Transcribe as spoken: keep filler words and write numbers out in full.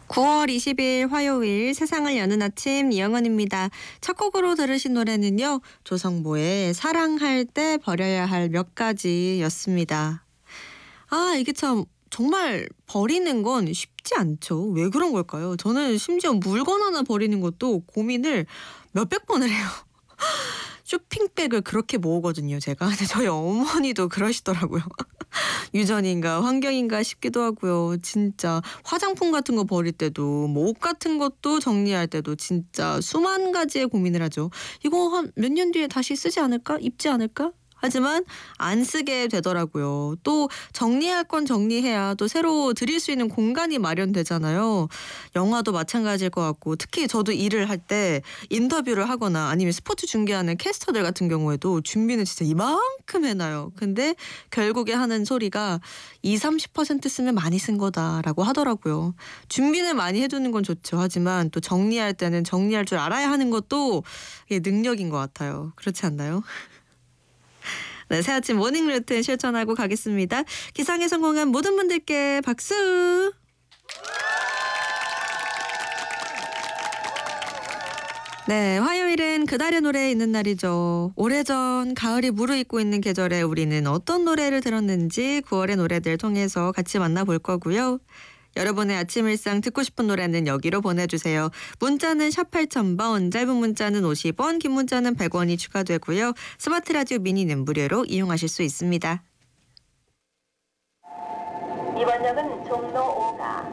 구월 이십일 화요일 세상을 여는 아침 이영은입니다. 첫 곡으로 들으신 노래는요. 조성모의 사랑할 때 버려야 할 몇 가지였습니다. 아 이게 참 정말 버리는 건 쉽지 않죠. 왜 그런 걸까요? 저는 심지어 물건 하나 버리는 것도 고민을 몇백 번을 해요. 쇼핑백을 그렇게 모으거든요, 제가. 근데 저희 어머니도 그러시더라고요. 유전인가 환경인가 싶기도 하고요. 진짜 화장품 같은 거 버릴 때도 뭐 옷 같은 것도 정리할 때도 진짜 수만 가지의 고민을 하죠. 이거 한 몇 년 뒤에 다시 쓰지 않을까? 입지 않을까? 하지만 안 쓰게 되더라고요. 또 정리할 건 정리해야 또 새로 드릴 수 있는 공간이 마련되잖아요. 영화도 마찬가지일 것 같고 특히 저도 일을 할 때 인터뷰를 하거나 아니면 스포츠 중계하는 캐스터들 같은 경우에도 준비는 진짜 이만큼 해놔요. 근데 결국에 하는 소리가 이십, 삼십 퍼센트 쓰면 많이 쓴 거다라고 하더라고요. 준비는 많이 해두는 건 좋죠. 하지만 또 정리할 때는 정리할 줄 알아야 하는 것도 이게 능력인 것 같아요. 그렇지 않나요? 네, 새아침 모닝 루틴 실천하고 가겠습니다. 기상에 성공한 모든 분들께 박수! 네, 화요일은 그달의 노래 있는 날이죠. 오래전 가을이 무르익고 있는 계절에 우리는 어떤 노래를 들었는지 구월의 노래들 통해서 같이 만나볼 거고요. 여러분의 아침 일상 듣고 싶은 노래는 여기로 보내주세요. 문자는 샵 팔천 번, 짧은 문자는 오십 원, 긴 문자는 백 원이 추가되고요. 스마트 라디오 미니는 무료로 이용하실 수 있습니다. 이번 역은 종로 오가